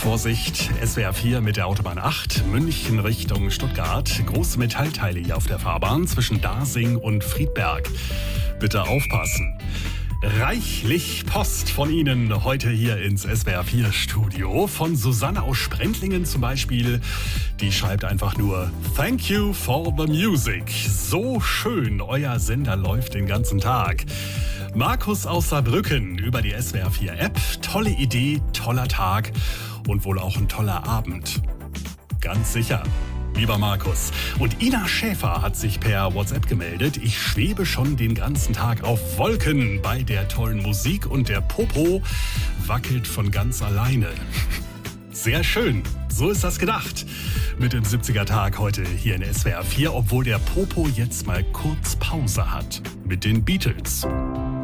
Vorsicht, SWR 4 mit der Autobahn 8, München Richtung Stuttgart. Große Metallteile hier auf der Fahrbahn zwischen Dasing und Friedberg. Bitte aufpassen. Reichlich Post von Ihnen heute hier ins SWR 4 Studio. Von Susanne aus Sprendlingen zum Beispiel. Die schreibt einfach nur Thank you for the music. So schön, euer Sender läuft den ganzen Tag. Markus aus Saarbrücken über die SWR 4 App. Tolle Idee, toller Tag und wohl auch ein toller Abend. Ganz sicher. Lieber Markus. Und Ina Schäfer hat sich per WhatsApp gemeldet. Ich schwebe schon den ganzen Tag auf Wolken bei der tollen Musik und der Popo wackelt von ganz alleine. Sehr schön. So ist das gedacht. Mit dem 70er Tag heute hier in SWR 4, obwohl der Popo jetzt mal kurz Pause hat. Mit den Beatles.